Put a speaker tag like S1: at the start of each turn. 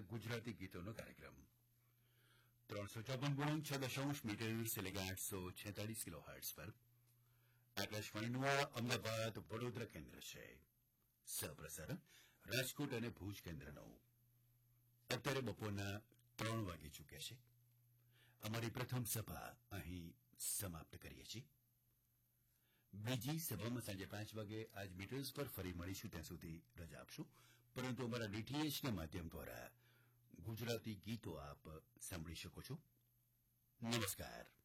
S1: ગુજરાતી ગીતોનો કાર્યક્રમ 354.6 મીટર્સ એટલે કે 846 કિલો હર્ટ્ઝ પર આકાશવાણીનું અમદાવાદ વડોદરા કેન્દ્ર છે. સહપ્રસારણ રાજકોટ અને ભુજ કેન્દ્રનો. અત્યારે બપોરના 3 વાગી ચૂક્યા છે. અમારી પ્રથમ સભા અહીં સમાપ્ત કરીએ છીએ. બીજી સભામાં સાંજે 5 વાગે આજ મીટર્સ પર ફરી મળીશું. ત્યાં સુધી રજા આપશું. પરંતુ અમારા ડીટીએચના માધ્યમ દ્વારા ગુજરાતી ગીતો આપ સાંભળી શકો છો. નમસ્કાર.